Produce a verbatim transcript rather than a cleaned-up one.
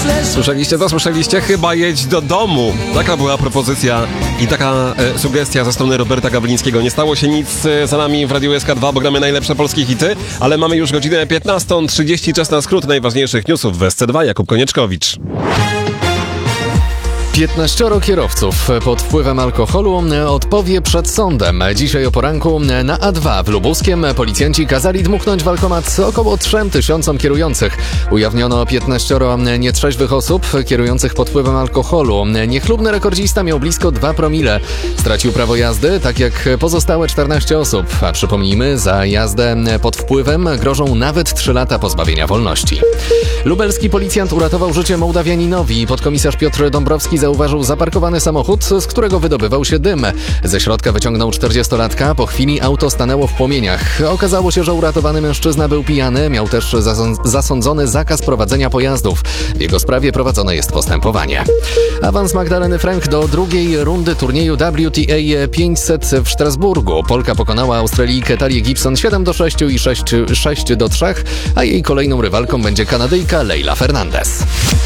Słyszeliście to? Słyszeliście? Chyba jedź do domu. Taka była propozycja i taka e, sugestia ze strony Roberta Gawlińskiego. Nie stało się nic e, za nami w Radiu S K dwa, bo gramy najlepsze polskie hity, ale mamy już godzinę piętnastą trzydzieści, czas na skrót najważniejszych newsów w S C dwa. Jakub Konieczkowicz. piętnaścioro kierowców pod wpływem alkoholu odpowie przed sądem. Dzisiaj o poranku na A dwa w Lubuskiem policjanci kazali dmuchnąć w alkomat około trzem tysiącom kierujących. Ujawniono piętnaścioro nietrzeźwych osób kierujących pod wpływem alkoholu. Niechlubny rekordzista miał blisko dwa promile. Stracił prawo jazdy, tak jak pozostałe czternaście osób. A przypomnijmy, za jazdę pod wpływem grożą nawet trzy lata pozbawienia wolności. Lubelski policjant uratował życie Mołdawianinowi. Podkomisarz Piotr Dąbrowski zauważył zaparkowany samochód, z którego wydobywał się dym. Ze środka wyciągnął czterdziestolatka, po chwili auto stanęło w płomieniach. Okazało się, że uratowany mężczyzna był pijany, miał też zasądzony zakaz prowadzenia pojazdów. W jego sprawie prowadzone jest postępowanie. Awans Magdaleny Frank do drugiej rundy turnieju W T A pięćset w Strasburgu. Polka pokonała Australijkę Talię Gibson siedem do sześciu i sześć do trzech, a jej kolejną rywalką będzie Kanadyjka Leila Fernandez.